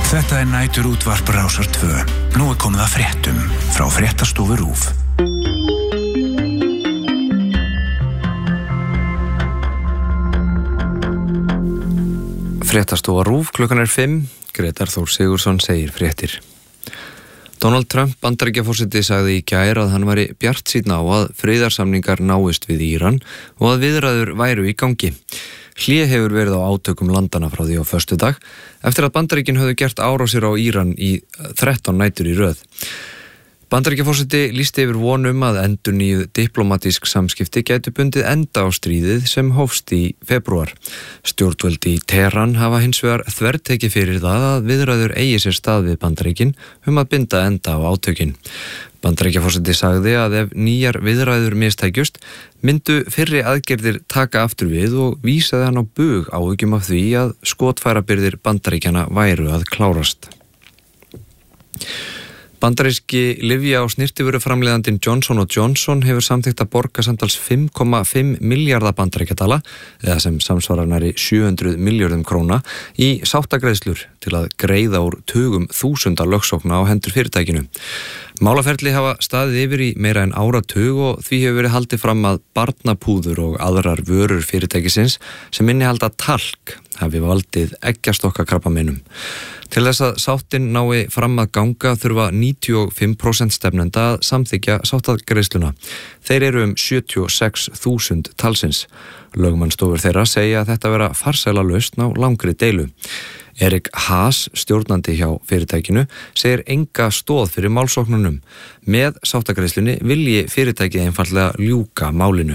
Þetta næturútvarp Rásar 2. Nú komið að fréttum frá Fréttastofu RÚV. Fréttastofa RÚV, klukkan 5. Grétar Þór Sigurðsson segir fréttir. Donald Trump, Bandaríkjaforseti, sagði í gær að hann væri bjartsýnn á að friðarsamningar náist við Íran og að viðræður væru í gangi. Hlé hefur verið á átökum landana frá því á föstudag eftir að Bandaríkin höfðu gert árásir á Íran í 13 nætur í röð. Bandaríkjaforseti lýsti yfir vonum að endurnýjuð diplómatísk samskipti gætu bundið enda á stríðið sem hófst í febrúar. Stjórnvöld í Teheran hafa hins vegar þvertekið fyrir það að viðræður eigi sér stað við Bandaríkin að binda enda á átökin. Bandaríkjaforseti sagði að ef nýjar viðræður mistækjust myndu fyrri aðgerðir taka aftur við og vísaði hann á bug áhyggjum af því að skotfærabirgðir Bandaríkjana væru að klárast. Bandaríski lyfja- og snyrtivöruframleiðandinn Johnson & Johnson hefur samþykkt að borga samtals 5,5 milljarða bandaríkjadala, eða sem samsvarar nærri 700 milljörðum króna, í sáttagreiðslur til að greiða úr tugum þúsunda lögsókna á hendur fyrirtækinu. Málaferli hafa staðið yfir í meira en áratug og því hefur verið haldið fram að barnapúður og aðrar vörur fyrirtækisins sem innihalda talk hafi valdið eggjastokkakrabbameinum. Til þess að sáttin nái fram að ganga þurfa 95% stefnenda að samþykkja sáttagreiðsluna. Þeir eru 76.000 talsins. Lögmannstofur þeirra segja að þetta vera farsæla lausn á langri deilu. Erik Haas, stjórnandi hjá fyrirtækinu, segir enga stóð fyrir málsóknunum. Með sáttagreiðslunni vilji fyrirtækið einfaldlega ljúka málinu.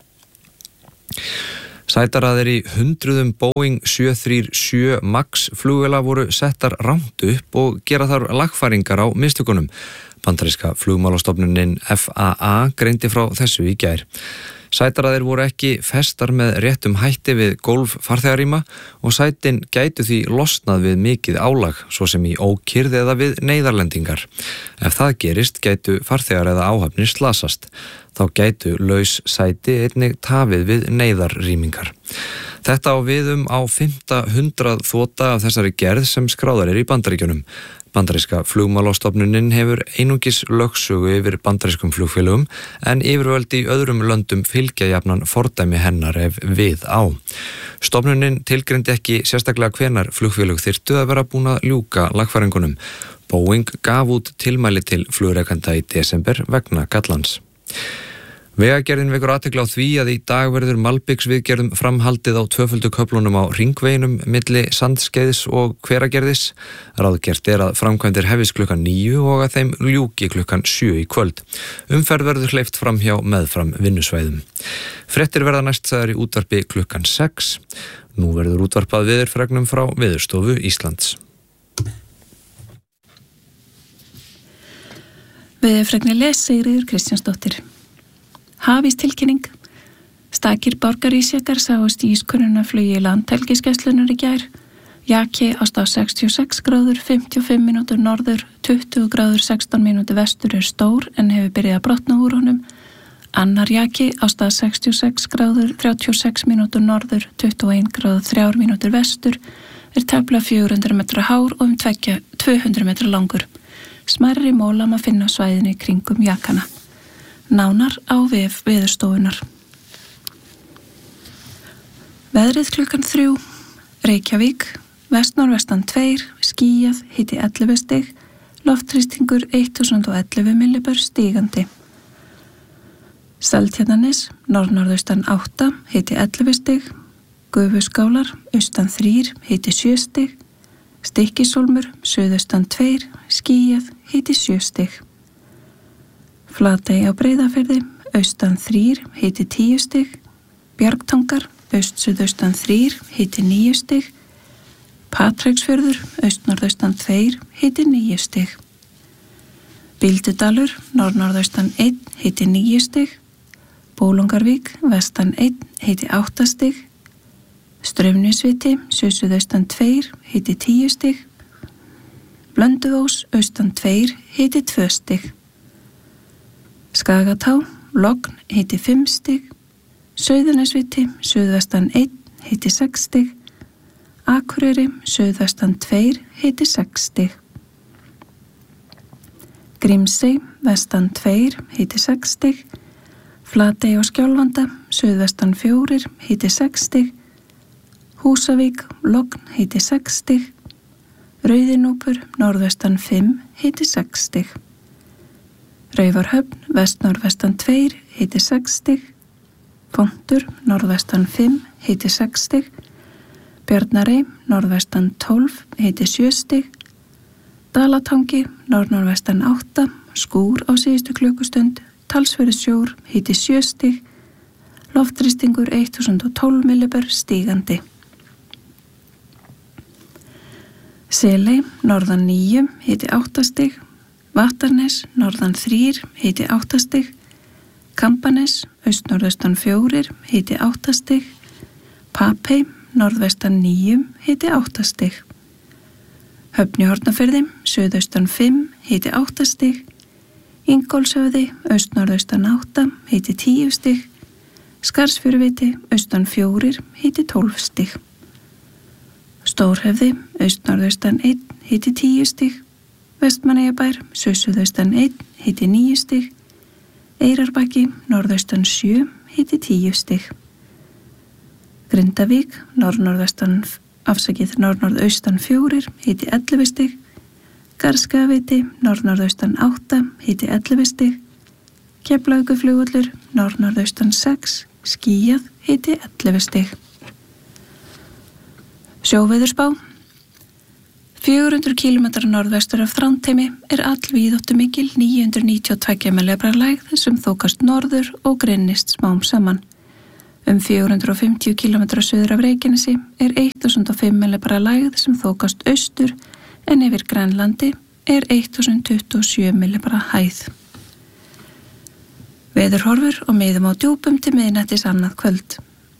Sætaraðir í 100 Boeing 737 MAX flugvéla voru settar rangt upp og gera þar lagfæringar á mistökunum. Bandaríska flugmálastofnunin FAA greindi frá þessu í gær. Sætaraðir voru ekki festar með réttum hætti við gólf farþegarýma og sætin gætu því losnað við mikið álag, svo sem í ókyrrð eða við neyðarlendingar. Ef það gerist gætu farþegar eða áhafnir slasast. Þá gætu laus sæti einnig tafið við neyðarrýmingar. Þetta á við á 500 þota af þessari gerð sem skráðar í Bandaríkjunum. Bandaríska flugmálastofnunin hefur einungis lögsögu yfir bandarískum flugfélögum en yfirvöld í öðrum löndum fylgja jafnan fordæmi hennar ef við á. Stofnunin tilgreindi ekki sérstaklega hvenær flugfélög þyrftu að vera búin að ljúka lagfæringunum. Boeing gaf út tilmæli til flugrekanda í desember vegna gallans. Vegagerðin vekur athygli á því að í dag verður malbiksviðgerðum framhaldið á tvöföldu köflunum á hringveginum milli Sandskeiðs og Hveragerðis. Ráðgert að framkvæmdir hefjist klukkan 9 og að þeim ljúki klukkan 7 í kvöld. Umferð verður hleypt fram hjá meðfram vinnusvæðum. Fréttir verða næst sagðar í útvarpi klukkan 6. Nú verður útvarpað veðurfregnum frá Veðurstofu Íslands. Veðurfregni Sigríður Kristjánsdóttir. Hafís tilkynning. Stakir borgarísjakar sáust í ískönnunarflugi Landhelgisgæslunnar í gær. Jaki á stað 66 gráður, 55 mínútur norður, 20 gráður, 16 mínútur vestur stór en hefur byrjað að brotna úr honum. Annar jaki á stað 66 gráður, 36 mínútur norður, 21 gráður, 3 mínútur vestur tæplega 400 metra hár og 200 metra langur. Smærri móla má finna á svæðinu kringum jakana. Nánar á vef Veðurstofunnar. Veðrið klukkan 3. Reykjavík, vestnorvestan 2, skýjað, hiti 11 stig, loftþrýstingur 1011 millibör stigandi. Seltjarnarnes, norðnorðaustan 8, hiti 11 stig, Gufuskálar, austan 3, hiti 7 stig, Stykkishólmur, suðaustan 2, skýjað, hiti 7 stig. Flatey á Breiðafirði, austan 3, hiti 10 stig, Bjargtangar, aust-suðaustan 3, hiti 9 stig, Patreksfjörður, aust-norðaustan 2, hiti 9 stig. Bíldudalur, norð-norðaustan 1, hiti 9 stig, Bólungarvík, vestan 1, hiti 8 stig, Straumnesviti, suðaustan 2, hiti 10 stig, Blönduvós, austan 2, hiti 2 stig. Skagatá, Logn, hiti 5 stig, Sauðanesviti, suðvestan 1, hiti 6 stig, Akureyri suðvestan 2 hiti 6 stig. Grímsey vestan 2 hiti 6 stig. Flatey og Skjálfanda suðvestan 4 hiti 6 stig. Húsavík logn hiti 6 stig. Rauðinúpur norðvestan 5 hiti 6 stig. Raufarhöfn vestnorðvestan 2 hiti 6 stig. Fontur norðvestan 5 hiti 6 stig. Bjarnarey norðvestan 12 hiti 7 stig. Dalatangi norðnorðvestan 8 skúr á síðustu klukkustund. Talsverður sjór hiti 7 stig. Loftþrýstingur 1012 millibör stígandi. Seley norðan 9 hiti 8 stig. Vattarnes norðan 3 hiti 8 stig. Kambanes austnorðaustan 4 hiti 8 stig. Papey norðvestan 9 hiti 8 stig. Höfn í Hornafirði suðaustan 5 hiti 8 stig. Ingólfshöfði austnorðaustan 8 hiti 10 stig. Skarðsfjöruviti austan 4 hiti 12 stig. Stórhöfði austnorðaustan 1 hiti 10 stig. Vestmannaeyjabær suðaustan 1 hiti 9 stig. Eyrarbakki norðaustan 7 hiti 10 stig. Grindavík norðnorðaustan 4 hiti 11 stig. Garðskagaviti norðnorðaustan 8 hiti 11 stig. Keflavíkurflugvöllur norðnorðaustan 6 skýjað hiti 11 stig. Sjóveðurspá. 400 km norðvestur af Þrándheimi allvíðáttu mikil 992 millibra lægð sem þokast norður og grynnist smám saman. 450 km suður af Reykjanesi 1005 millibra lægð sem þokast austur en yfir Grænlandi 1027 millibra hæð. Veðurhorfur og miðum á djúpum til miðnættis annað kvöld.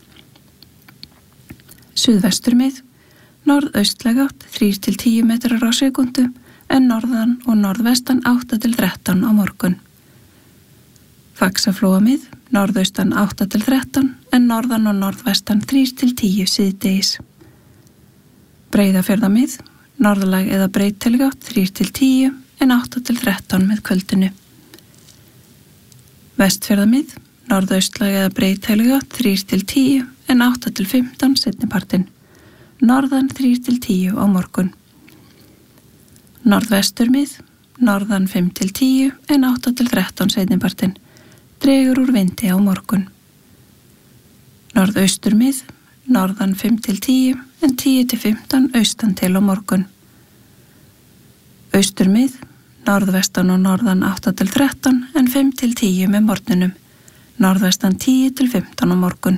Suðvesturmið norðaustlæg átt 3-10 metrar á sekundu en norðan og norðvestan 8-13 á morgun. Faxaflóamið norðaustan 8-13 en norðan og norðvestan 3-10 síðdegis. Breiðafjarðamið norðlæg eða breytileg átt 3-10 en 8-13 með kvöldinu. Vestfjarðamið norðaustlæg eða breytileg átt 3-10 en 8-15 seinnipartinn. Norðan 3-10 á morgun. Norðvesturmið norðan 5-10 en 8-13 seinnipartinn. Dregur úr vindi á morgun. Norðausturmið norðan 5-10 en 10-15 austan til á morgun. Austurmið norðvestan og norðan 8-13 en 5-10 með morgunum. Norðvestan 10-15 á morgun.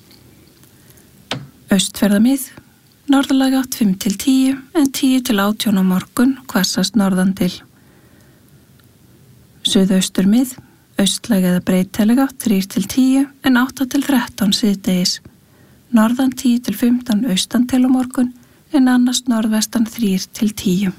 Austfjarðamið norðlæg átt 5-10 en 10-18 á morgun, hvassast norðan til. Suðausturmið austlæg eða breytileg átt 3-10 en 8-13 síðdegis. Norðan 10-15 austan til á morgun en annars norðvestan 3-10.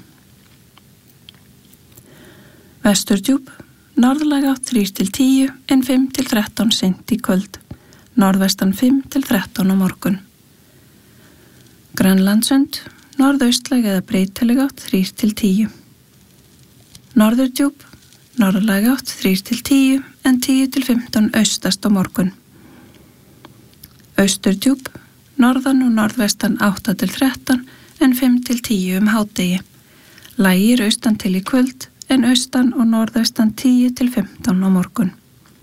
Vesturdjúp norðlæg átt 3-10 en 5-13 seint í kvöld. Norðvestan 5-13 á morgun. Grænlandsund norðaustlæg eða breytileg átt 3-10. Norðurdjúp norðlæg átt 3-10 en 10-15 austast á morgun. Austurdjúp norðan og norðvestan 8-13 en 5-10 hádegi. Lægir austan til í kvöld en austan og norðvestan 10-15 á morgun.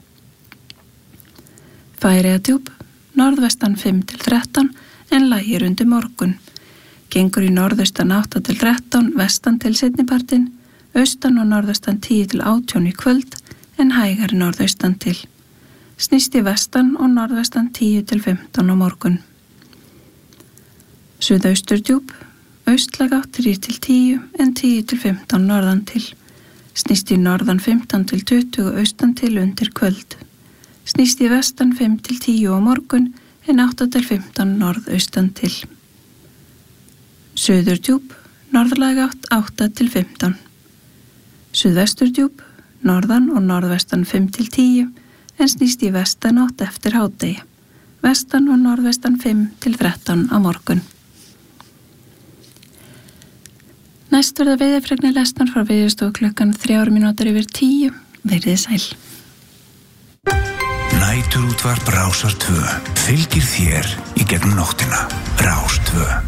Færeyjadjúp norðvestan 5-13 en lægir undir morgun. Gengur í norðaustan 8-13 vestan til seinnipartinn, austan og norðaustan 10-18 í kvöld en hægari norðaustan til. Snýst í vestan og norðvestan 10-15 á morgun. Suðausturdjúp austlæg átt 3-10 en 10-15 norðan til. Snýst í norðan 15-20 austan til undir kvöld. Snýst í vestan 5-10 á morgun en 8-15 norðaustan til. Suðurdjúp norðlæg átt 8-15. Suðvesturdjúp norðan og norðvestan 5-10 en snýst í vestanátt eftir hádegi. Vestan og norðvestan 5-13 á morgun. Næst verða veðurfregnir lesnar frá Veðurstofu klukkan 9:03. Verið sæl. Næturútvarp Rásar 2 fylgir þér í gegnum nóttina. Rás 2.